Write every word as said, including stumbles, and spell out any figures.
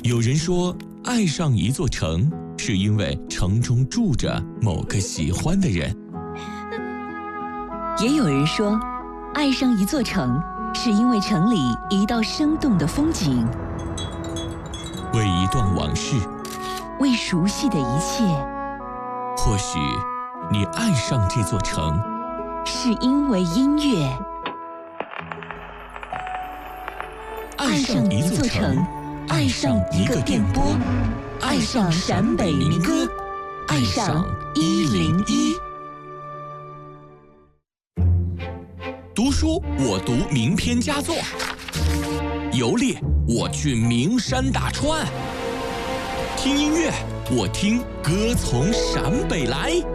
有人说，爱上一座城，是因为城中住着某个喜欢的人。 也有人说，爱上一座城，是因为城里一道生动的风景， 为一段往事， 为熟悉的一切。 或许你爱上这座城， 是因为音乐。 爱上一座城，爱上一个电波， 爱上陕北民歌，爱上一零一。 读书我读名篇佳作，游猎我去名山大川，听音乐我听歌从陕北来。